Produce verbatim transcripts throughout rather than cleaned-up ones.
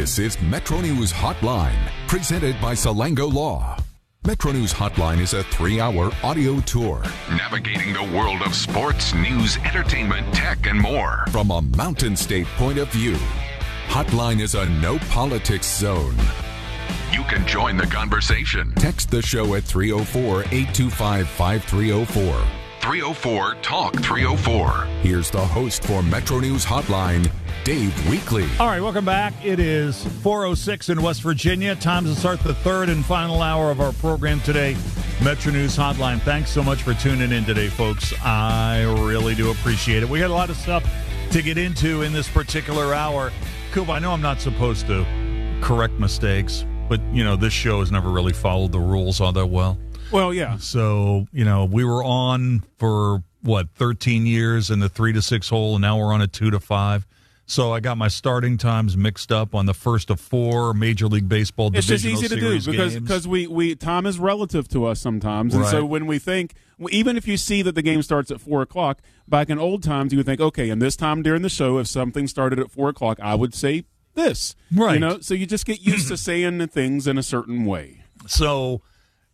This is Metro News Hotline, presented by Salango Law. Metro News Hotline is a three-hour audio tour navigating the world of sports, news, entertainment, tech, and more from a Mountain State point of view. Hotline is a no-politics zone. You can join the conversation. Text the show at three oh four, eight two five, five three oh four. three oh four, talk three oh four. Here's the host for Metro News Hotline, Dave Weekley. All right, welcome back. It is four oh six in West Virginia. Time to start the third and final hour of our program today, Metro News Hotline. Thanks so much for tuning in today, folks. I really do appreciate it. We got a lot of stuff to get into in this particular hour. Coop, I know I'm not supposed to correct mistakes, but, you know, this show has never really followed the rules all that well. Well, yeah. So, you know, we were on for, what, thirteen years in the three to six hole, and now we're on a two to five. So I got my starting times mixed up on the first of four Major League Baseball divisional series games. It's just easy to do because because we, we time is relative to us sometimes. And right. So when we think, even if you see that the game starts at four o'clock, back in old times you would think, okay, and this time during the show, if something started at four o'clock, I would say this. Right. You know, so you just get used to saying things in a certain way. So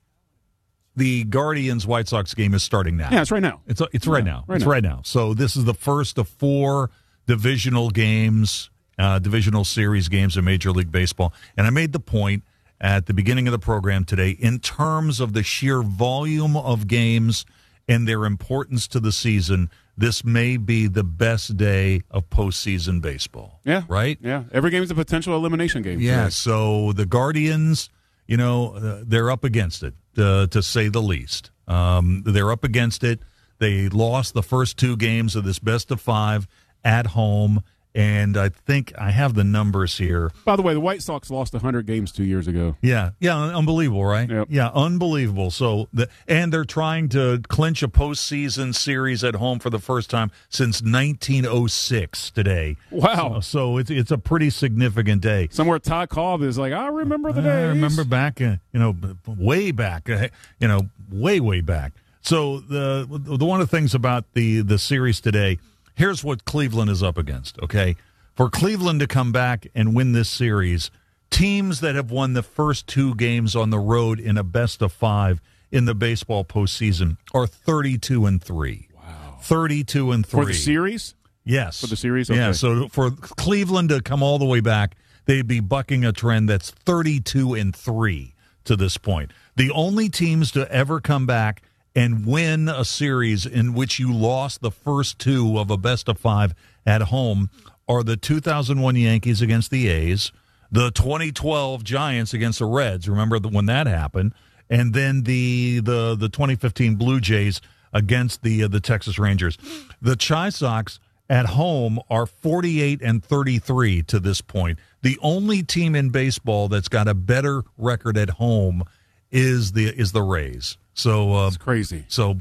the Guardians-White Sox game is starting now. Yeah, it's right now. It's it's right yeah, now. Right it's now. right now. So this is the first of four divisional games, uh, divisional series games in Major League Baseball. And I made the point at the beginning of the program today, in terms of the sheer volume of games and their importance to the season, this may be the best day of postseason baseball. Yeah. Right? Yeah. Every game is a potential elimination game. Yeah. Today. So the Guardians, you know, uh, they're up against it, uh, to say the least. Um, they're up against it. They lost the first two games of this best of five at home, and I think I have the numbers here. By the way, the White Sox lost one hundred games two years ago. Yeah, yeah, unbelievable, right? Yep. Yeah, unbelievable. So, the, and they're trying to clinch a postseason series at home for the first time since nineteen oh six today. Wow. So, so it's it's a pretty significant day. Somewhere Ty Cobb is like, I remember the I days. remember back, uh, you know, way back, uh, you know, way, way back. So the the one of the things about the, the series today, here's what Cleveland is up against, okay? For Cleveland to come back and win this series, teams that have won the first two games on the road in a best of five in the baseball postseason are thirty-two and three. Wow. thirty-two and three. For the series? Yes. For the series? Okay. Yeah, so for Cleveland to come all the way back, they'd be bucking a trend that's thirty-two and three to this point. The only teams to ever come back and win a series in which you lost the first two of a best of five at home are the two thousand one Yankees against the A's, the twenty twelve Giants against the Reds, remember when that happened, and then the the the twenty fifteen Blue Jays against the uh, the Texas Rangers. The Chi Sox at home are forty-eight and thirty-three to this point. The only team in baseball that's got a better record at home is the is the Rays. So uh, it's crazy. So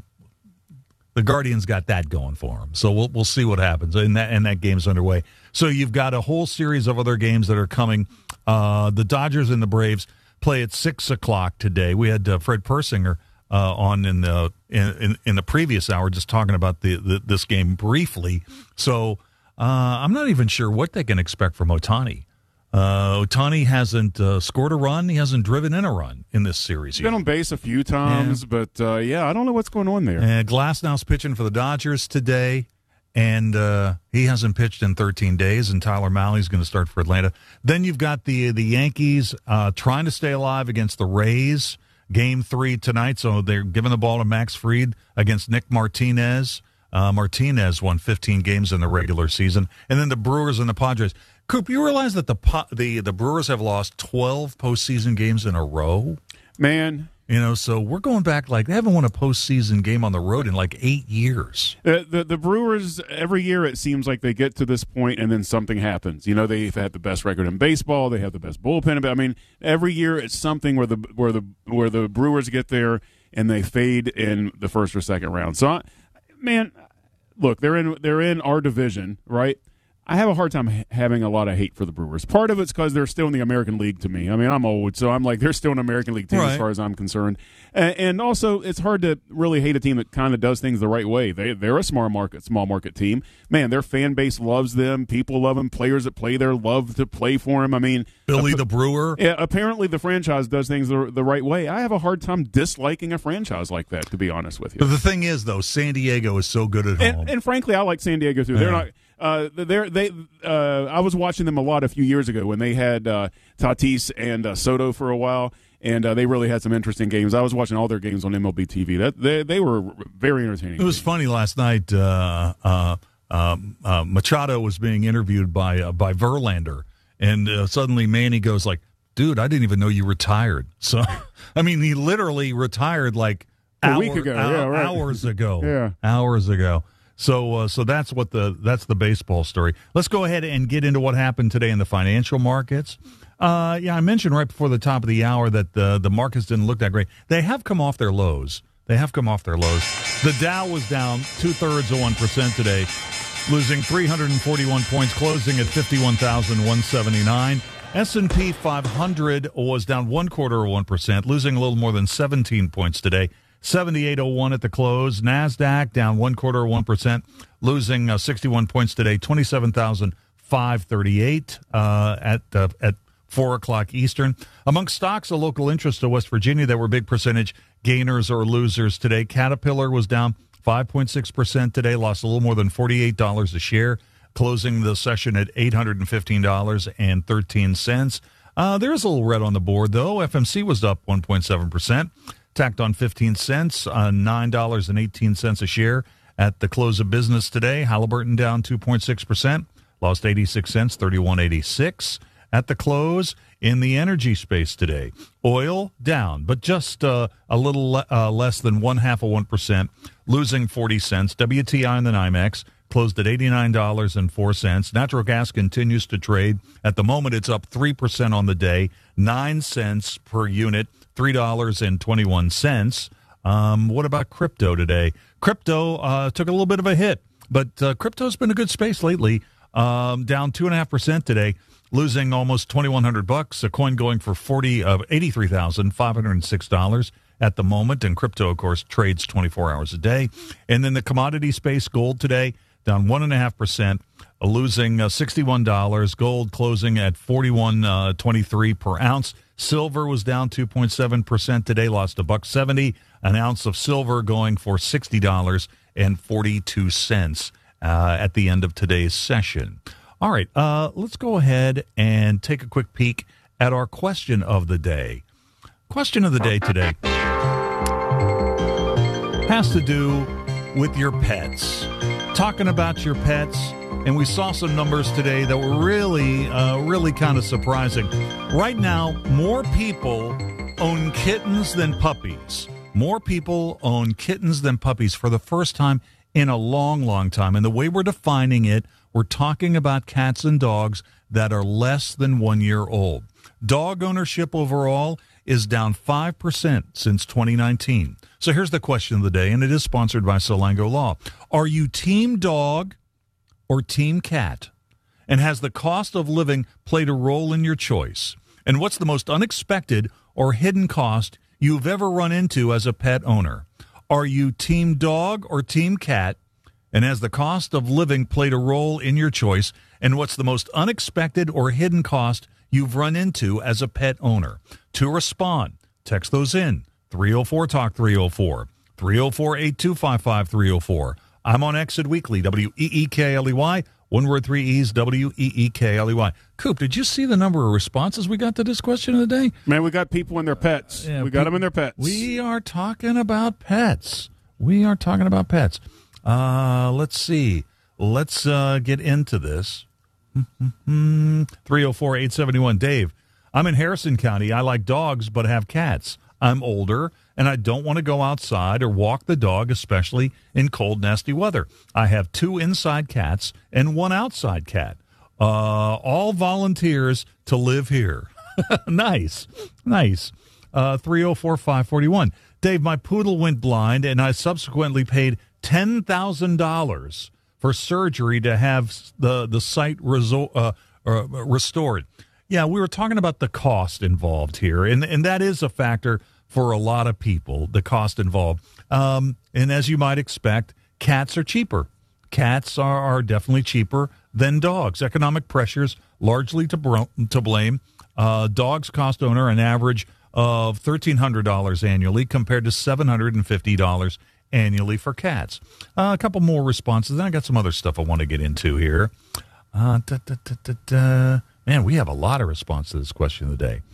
the Guardians got that going for them. So we'll we'll see what happens, and that and that game's underway. So you've got a whole series of other games that are coming. Uh, the Dodgers and the Braves play at six o'clock today. We had uh, Fred Persinger uh, on in the in, in in the previous hour, just talking about the, the this game briefly. So uh, I'm not even sure what they can expect from Ohtani. Uh, Ohtani hasn't uh, scored a run. He hasn't driven in a run in this series He's yet. been on base a few times, yeah. but, uh, yeah, I don't know what's going on there. And Glasnow's pitching for the Dodgers today, and uh, he hasn't pitched in thirteen days, and Tyler Mahle's going to start for Atlanta. Then you've got the the Yankees uh, trying to stay alive against the Rays, game three tonight, so they're giving the ball to Max Fried against Nick Martinez. Uh, Martinez won fifteen games in the regular season. And then the Brewers and the Padres. Coop, you realize that the the the Brewers have lost twelve postseason games in a row? Man. You know, so we're going back, like, they haven't won a postseason game on the road in like eight years. Uh, the the Brewers, every year it seems like they get to this point and then something happens. You know, they've had the best record in baseball. They have the best bullpen. But I mean, every year it's something where the where the where the Brewers get there and they fade in the first or second round. So, I, man, look, they're in they're in our division, right? I have a hard time ha- having a lot of hate for the Brewers. Part of it's because they're still in the American League to me. I mean, I'm old, so I'm like, they're still an American League team right. as far as I'm concerned. And, and also, it's hard to really hate a team that kind of does things the right way. They, they're a small market, small market team. Man, their fan base loves them. People love them. Players that play there love to play for them. I mean, Billy ap- the Brewer. Yeah, apparently the franchise does things the, the right way. I have a hard time disliking a franchise like that, to be honest with you. But the thing is, though, San Diego is so good at home. And, and frankly, I like San Diego too. Yeah. They're not. Uh, they're they. Uh, I was watching them a lot a few years ago when they had uh, Tatis and uh, Soto for a while, and uh, they really had some interesting games. I was watching all their games on M L B T V. That they they were very entertaining. It was funny last night. Uh, uh, um, uh, Machado was being interviewed by uh, by Verlander, and uh, suddenly Manny goes like, "Dude, I didn't even know you retired." So, I mean, he literally retired like a hour, week ago, hour, yeah, right. hours ago, yeah, hours ago. So, uh, so that's what the that's the baseball story. Let's go ahead and get into what happened today in the financial markets. Uh, yeah, I mentioned right before the top of the hour that the the markets didn't look that great. They have come off their lows. They have come off their lows. The Dow was down two thirds of one percent today, losing three hundred forty-one points, closing at fifty-one thousand one hundred seventy-nine. S and P five hundred was down one quarter of one percent, losing a little more than seventeen points today. seventy-eight oh one at the close. NASDAQ down one quarter of one percent, losing uh, sixty-one points today, twenty-seven thousand five hundred thirty-eight uh, at uh, at four o'clock Eastern. Among stocks of local interest to West Virginia that were big percentage gainers or losers today, Caterpillar was down five point six percent today, lost a little more than forty-eight dollars a share, closing the session at eight hundred fifteen dollars and thirteen cents. Uh, there's a little red on the board, though. F M C was up one point seven percent. Tacked on fifteen cents, uh, nine dollars and eighteen cents a share at the close of business today. Halliburton down two point six percent, lost eighty-six cents, thirty-one eighty-six at the close. In the energy space today, oil down, but just uh, a little le- uh, less than one half of one percent, losing forty cents. W T I on the NYMEX closed at eighty-nine dollars and four cents. Natural gas continues to trade. At the moment, it's up three percent on the day, nine cents per unit, three dollars and twenty-one cents. Um, what about crypto today? Crypto uh, took a little bit of a hit, but uh, crypto's been a good space lately. Um, down two and a half percent today, losing almost twenty-one hundred bucks. A coin going for forty of eighty-three thousand five hundred six dollars at the moment. And crypto, of course, trades twenty-four hours a day. And then the commodity space, gold today down one and a half percent, losing uh, sixty-one dollars. Gold closing at forty-one twenty-three per ounce. Silver was down two point seven percent today, lost a buck seventy. An ounce of silver going for sixty dollars and forty-two cents uh, at the end of today's session. All right, uh, let's go ahead and take a quick peek at our question of the day. Question of the day today has to do with your pets. Talking about your pets, and we saw some numbers today that were really, uh, really kind of surprising. Right now, more people own kittens than puppies. More people own kittens than puppies for the first time in a long, long time. And the way we're defining it, we're talking about cats and dogs that are less than one year old. Dog ownership overall is down five percent since twenty nineteen. So here's the question of the day, and it is sponsored by Solango Law. Are you team dog or team cat? And has the cost of living played a role in your choice? And what's the most unexpected or hidden cost you've ever run into as a pet owner? Are you team dog or team cat? And has the cost of living played a role in your choice? And what's the most unexpected or hidden cost you've run into as a pet owner? To respond, text those in. three oh four talk three oh four. three oh four, eight two five five, three oh four. I'm on Exit Weekly, W E E K L E Y. One word, three E's, W E E K L E Y. Coop, did you see the number of responses we got to this question of the day? Man, we got people and their pets. Yeah, we got pe- them and their pets. We are talking about pets. We are talking about pets. Uh, let's see. Let's uh, get into this. three oh four, eight seven one. Dave, I'm in Harrison County. I like dogs, but have cats. I'm older, and I don't want to go outside or walk the dog, especially in cold, nasty weather. I have two inside cats and one outside cat. Uh, all volunteers to live here. Nice. Nice. Uh, three oh four, five four one. Dave, my poodle went blind, and I subsequently paid ten thousand dollars for surgery to have the, the sight resor- uh, uh, restored. Yeah, we were talking about the cost involved here, and, and that is a factor for a lot of people, the cost involved. Um, and as you might expect, cats are cheaper. Cats are, are definitely cheaper than dogs. Economic pressures largely to, br- to blame. Uh, dogs cost owner an average of thirteen hundred dollars annually compared to seven hundred fifty dollars annually for cats. Uh, a couple more responses. Then I got some other stuff I want to get into here. Uh, da, da, da, da, da. Man, we have a lot of response to this question of the day.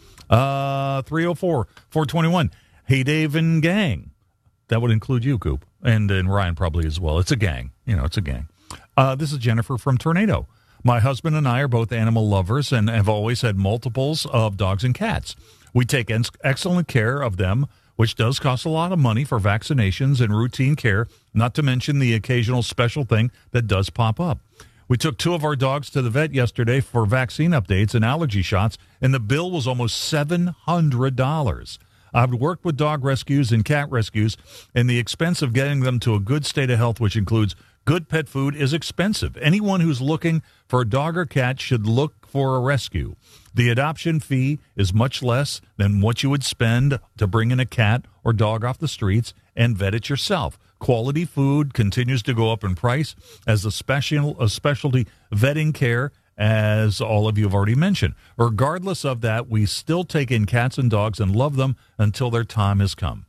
Uh, three oh four, four twenty-one. Hey, Dave and gang. That would include you, Coop, and, and Ryan probably as well. It's a gang. You know, it's a gang. Uh, this is Jennifer from Tornado. My husband and I are both animal lovers and have always had multiples of dogs and cats. We take en- excellent care of them, which does cost a lot of money for vaccinations and routine care, not to mention the occasional special thing that does pop up. We took two of our dogs to the vet yesterday for vaccine updates and allergy shots, and the bill was almost seven hundred dollars. I've worked with dog rescues and cat rescues, and the expense of getting them to a good state of health, which includes good pet food, is expensive. Anyone who's looking for a dog or cat should look for a rescue. The adoption fee is much less than what you would spend to bring in a cat or dog off the streets and vet it yourself. Quality food continues to go up in price as a special a specialty vetting care, as all of you have already mentioned. Regardless of that, we still take in cats and dogs and love them until their time has come.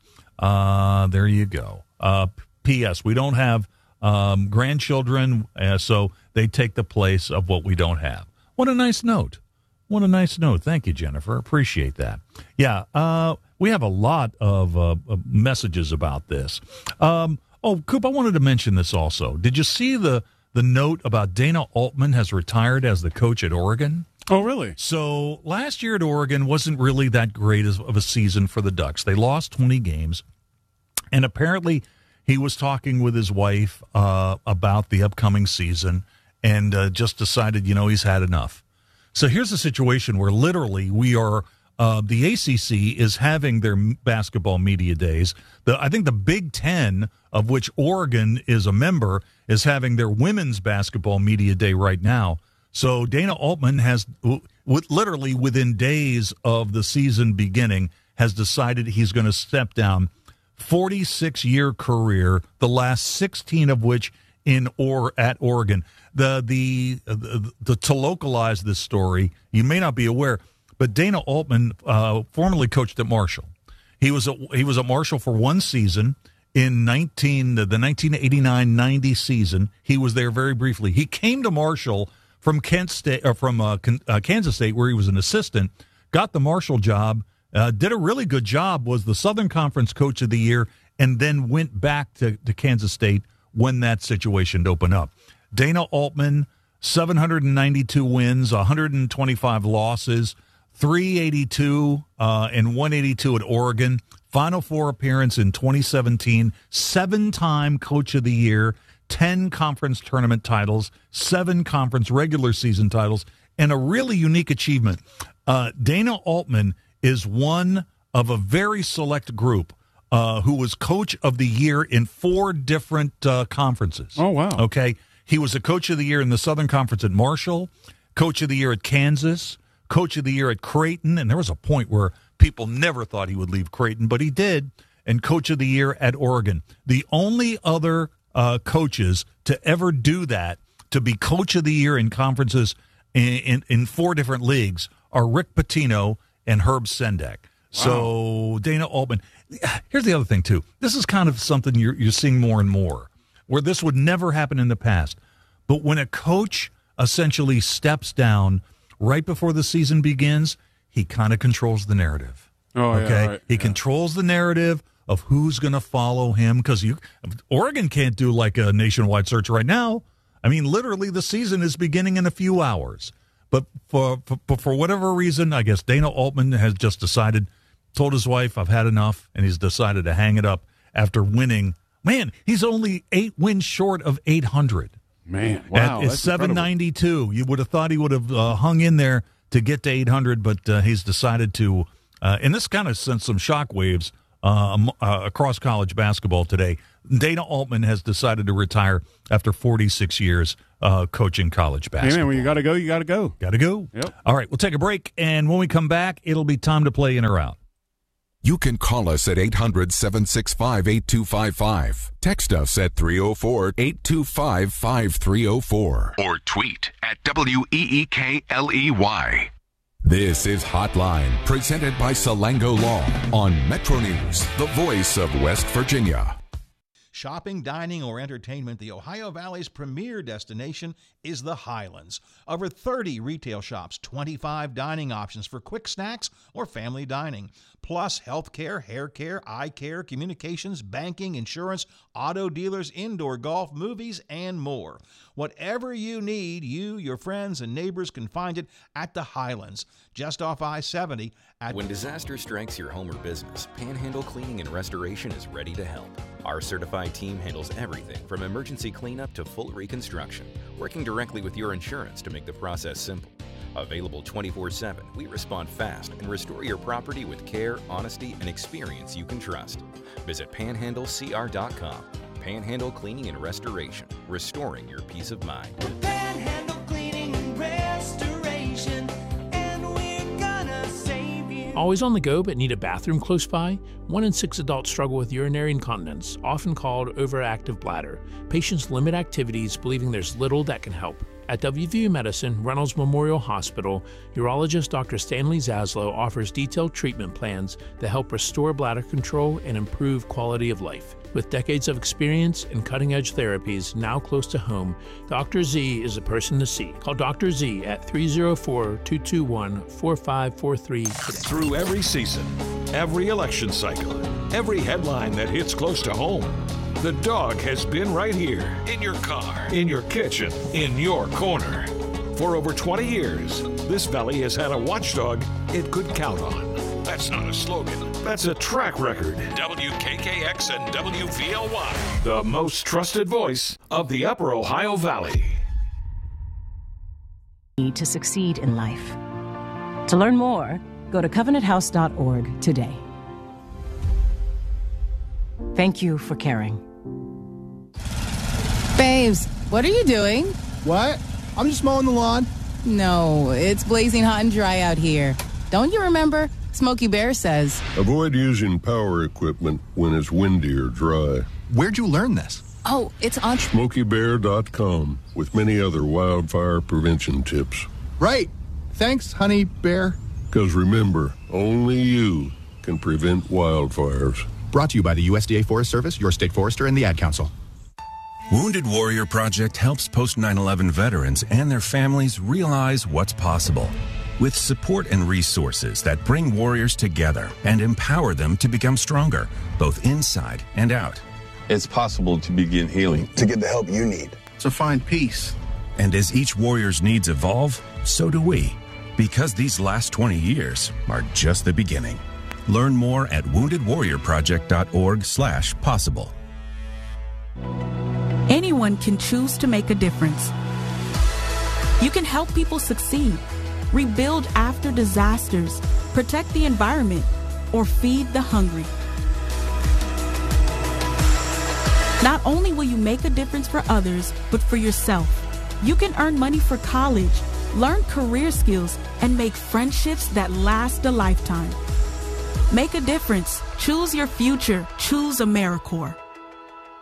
Uh, there you go. Uh, P S. We don't have um, grandchildren, uh, so they take the place of what we don't have. What a nice note. What a nice note. Thank you, Jennifer. Appreciate that. Yeah, uh, we have a lot of uh, messages about this. Um, oh, Coop, I wanted to mention this also. Did you see the, the note about Dana Altman has retired as the coach at Oregon? Oh, really? So last year at Oregon wasn't really that great of a season for the Ducks. They lost twenty games, and apparently he was talking with his wife uh, about the upcoming season and uh, just decided, you know, he's had enough. So here's a situation where literally we are, uh, the A C C is having their basketball media days. The, I think the Big Ten, of which Oregon is a member, is having their women's basketball media day right now. So Dana Altman has, w- literally within days of the season beginning, has decided he's going to step down. forty-six-year career, the last sixteen of which in or at Oregon. The, the the the to localize this story, you may not be aware, but Dana Altman uh, formerly coached at Marshall. He was a, he was at Marshall for one season in nineteen the nineteen eighty-nine ninety season. He was there very briefly. He came to Marshall from Kent State or from uh, uh, Kansas State, where he was an assistant. Got the Marshall job. Uh, did a really good job, was the Southern Conference Coach of the Year, and then went back to, to Kansas State when that situation opened up. Dana Altman, seven hundred ninety-two wins, one hundred twenty-five losses, three eighty-two uh, and one eighty-two at Oregon. Final Four appearance in twenty seventeen, seven-time Coach of the Year, ten conference tournament titles, seven conference regular season titles, and a really unique achievement. Uh, Dana Altman is one of a very select group uh, who was Coach of the Year in four different uh, conferences. Oh, wow. Okay. He was a Coach of the Year in the Southern Conference at Marshall, Coach of the Year at Kansas, Coach of the Year at Creighton, and there was a point where people never thought he would leave Creighton, but he did, and Coach of the Year at Oregon. The only other uh, coaches to ever do that, to be Coach of the Year in conferences in, in, in four different leagues, are Rick Pitino and Herb Sendek. Wow. So Dana Altman. Here's the other thing, too. This is kind of something you're, you're seeing more and more, where this would never happen in the past. But when a coach essentially steps down right before the season begins, he kind of controls the narrative. Oh, okay? Yeah, right. He yeah. controls the narrative of who's going to follow him, because you Oregon can't do like a nationwide search right now. I mean, literally, the season is beginning in a few hours. But for, for for whatever reason, I guess Dana Altman has just decided, told his wife, I've had enough, and he's decided to hang it up after winning. Man, he's only eight wins short of eight hundred. Man, wow. At, it's seven ninety-two. You would have thought he would have uh, hung in there to get to eight hundred, but uh, he's decided to, uh, and this kind of sent some shockwaves uh, uh, across college basketball today. Dana Altman has decided to retire after forty-six years uh, coaching college basketball. Hey, man, when you got to go, you got to go. Got to go. Yep. All right, we'll take a break, and when we come back, it'll be time to play in or out. You can call us at eight hundred, seven six five, eight two five five. Text us at three oh four, eight two five, five three oh four. Or tweet at W E E K L E Y. This is Hotline, presented by Salango Law on Metro News, the voice of West Virginia. Shopping, dining, or entertainment, the Ohio Valley's premier destination is the Highlands. Over thirty retail shops, twenty-five dining options for quick snacks or family dining, plus healthcare, hair care, eye care, communications, banking, insurance, auto dealers, indoor golf, movies, and more. Whatever you need, you, your friends, and neighbors can find it at the Highlands, just off I seventy. At when disaster strikes your home or business, Panhandle Cleaning and Restoration is ready to help. Our certified team handles everything from emergency cleanup to full reconstruction, working directly with your insurance to make the process simple. Available twenty-four seven, we respond fast and restore your property with care, honesty, and experience you can trust. Visit panhandle c r dot com. Panhandle Cleaning and Restoration, restoring your peace of mind. Panhandle Cleaning and Restoration, and we're gonna save you. Always on the go but need a bathroom close by? One in six adults struggle with urinary incontinence, often called overactive bladder. Patients limit activities, believing there's little that can help. At W V U Medicine, Reynolds Memorial Hospital, urologist Doctor Stanley Zaslow offers detailed treatment plans that help restore bladder control and improve quality of life. With decades of experience and cutting-edge therapies now close to home, Doctor Z is the person to see. Call Doctor Z at three oh four, two two one, four five four three today. Through every season, every election cycle, every headline that hits close to home, the dog has been right here, in your car, in your kitchen, in your corner. For over twenty years, this valley has had a watchdog it could count on. That's not a slogan, that's a track record. W K K X and W V L Y, the most trusted voice of the Upper Ohio Valley. To succeed in life. To learn more, go to covenant house dot org today. Thank you for caring. Babes, what are you doing? What? I'm just mowing the lawn. No, it's blazing hot and dry out here. Don't you remember? Smokey Bear says, avoid using power equipment when it's windy or dry. Where'd you learn this? Oh, it's on smokey bear dot com with many other wildfire prevention tips. Right. Thanks, honey bear. Because remember, only you can prevent wildfires. Brought to you by the U S D A Forest Service, your state forester, and the Ad Council. Wounded Warrior Project helps post nine eleven veterans and their families realize what's possible. With support and resources that bring warriors together and empower them to become stronger, both inside and out. It's possible to begin healing. To get the help you need. To find peace. And as each warrior's needs evolve, so do we. Because these last twenty years are just the beginning. Learn more at wounded warrior project dot org slash possible. Anyone can choose to make a difference. You can help people succeed, rebuild after disasters, protect the environment, or feed the hungry. Not only will you make a difference for others, but for yourself. You can earn money for college, learn career skills, and make friendships that last a lifetime. Make a difference. Choose your future. Choose AmeriCorps.